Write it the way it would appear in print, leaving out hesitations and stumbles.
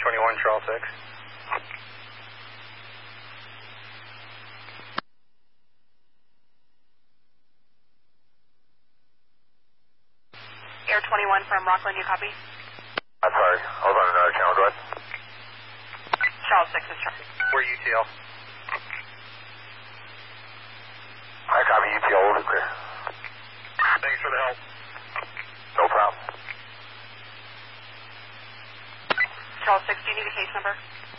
21, Charles 6. Air 21 from Rockland, you copy? I'm sorry, I was on another channel, go ahead. Charles 6 is Charlie. Where UTL? I copy UTL, over clear. Thanks for the help. No problem. Charles 6, do you need a case number?